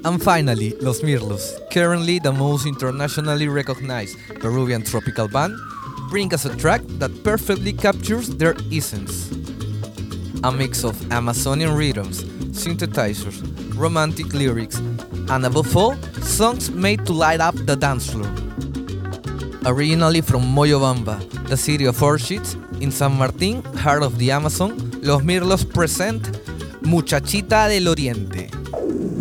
And finally, Los Mirlos, currently the most internationally recognized Peruvian tropical band, bring us a track that perfectly captures their essence. A mix of Amazonian rhythms, synthesizers, romantic lyrics, and above all, songs made to light up the dance floor. Originally from Moyobamba, the city of orchids, in San Martín, heart of the Amazon, Los Mirlos present Muchachita del Oriente.